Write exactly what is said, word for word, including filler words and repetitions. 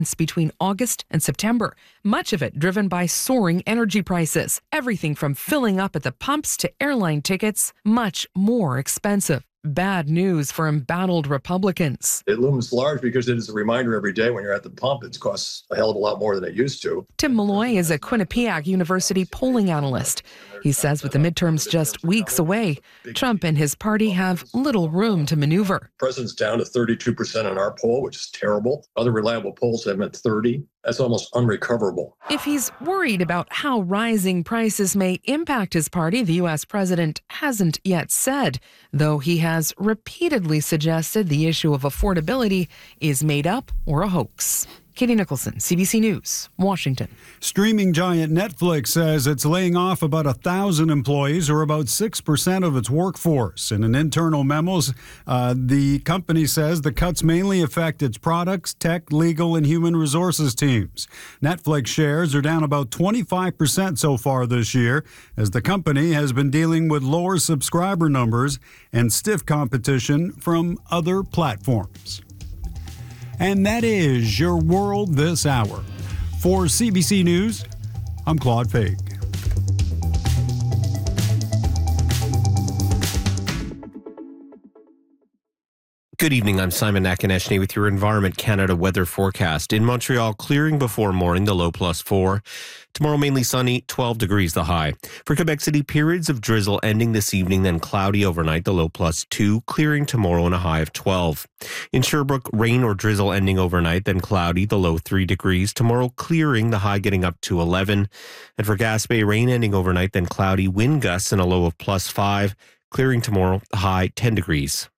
between August and September, much of it driven by soaring energy prices. Everything from filling up at the pumps to airline tickets, much more expensive. Bad news for embattled Republicans. It looms large because it is a reminder every day when you're at the pump, it costs a hell of a lot more than it used to. Tim Malloy is a Quinnipiac University polling analyst. He says with the midterms just weeks away, Trump and his party have little room to maneuver. The president's down to thirty-two percent on our poll, which is terrible. Other reliable polls have him at thirty. That's almost unrecoverable. If he's worried about how rising prices may impact his party, the U S president hasn't yet said, though he has repeatedly suggested the issue of affordability is made up or a hoax. Katie Nicholson, C B C News, Washington. Streaming giant Netflix says it's laying off about one thousand employees, or about six percent of its workforce. In an internal memo, uh, the company says the cuts mainly affect its products, tech, legal, and human resources teams. Netflix shares are down about twenty-five percent so far this year, as the company has been dealing with lower subscriber numbers and stiff competition from other platforms. And that is your world this hour. For C B C News, I'm Claude Fake. Good evening, I'm Simon Nakaneshny with your Environment Canada weather forecast. In Montreal, clearing before morning, the low plus four. Tomorrow, mainly sunny, twelve degrees the high. For Quebec City, periods of drizzle ending this evening, then cloudy overnight, the low plus two. Clearing tomorrow and a high of twelve. In Sherbrooke, rain or drizzle ending overnight, then cloudy, the low three degrees. Tomorrow, clearing, the high getting up to eleven. And for Gaspé, rain ending overnight, then cloudy, wind gusts and a low of plus five. Clearing tomorrow, the high ten degrees.